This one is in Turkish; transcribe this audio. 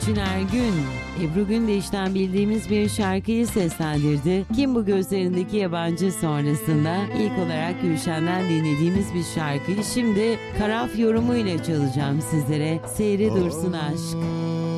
Gülçin Ergün, Ebru Gündeş'ten bildiğimiz bir şarkıyı seslendirdi. Kim bu gözlerindeki yabancı sonrasında ilk olarak Gülşen'den dinlediğimiz bir şarkıyı şimdi Karaf yorumuyla çalacağım sizlere. Seyri dursun aşk.